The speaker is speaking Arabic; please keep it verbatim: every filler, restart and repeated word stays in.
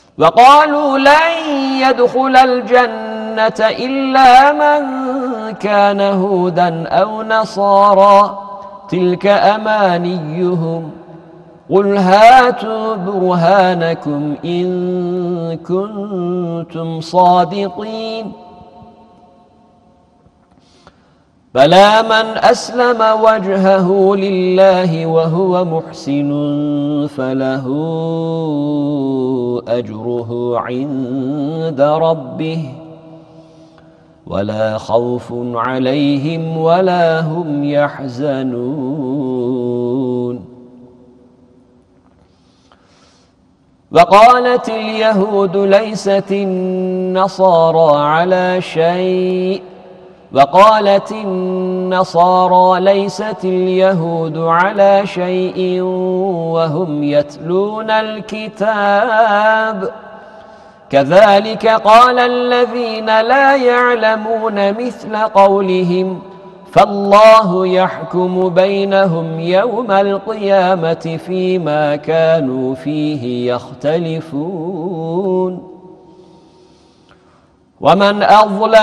وقالوا لن يدخل الجنة إلا من كان هودا أو نصارى تلك أمانيهم قل هاتوا برهانكم إن كنتم صادقين بلى من أسلم وجهه لله وهو محسن فله أجره عند ربه ولا خوف عليهم ولا هم يحزنون وقالت اليهود ليست النصارى على شيء وقالت النصارى ليست اليهود على شيء وهم يتلون الكتاب كذلك قال الذين لا يعلمون مثل قولهم فالله يحكم بينهم يوم القيامة فيما كانوا فيه يختلفون ومن أظلم